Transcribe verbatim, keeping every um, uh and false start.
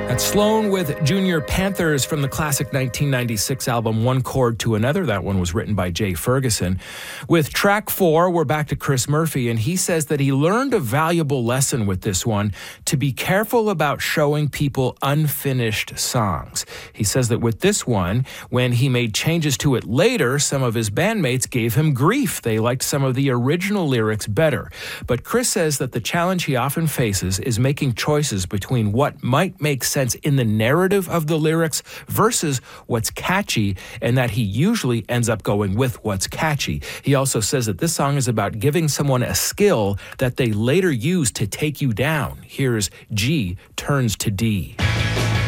That's Sloan with Junior Panthers from the classic nineteen ninety-six album One Chord to Another. That one was written by Jay Ferguson. With track four, we're back to Chris Murphy, and he says that he learned a valuable lesson with this one, to be careful about showing people unfinished songs. He says that with this one, when he made changes to it later, some of his bandmates gave him grief. They liked some of the original lyrics better. But Chris says that the challenge he often faces is making choices between what might make sense in the narrative of the lyrics versus what's catchy, and that he usually ends up going with what's catchy. He also says that this song is about giving someone a skill that they later use to take you down. Here's G turns to D.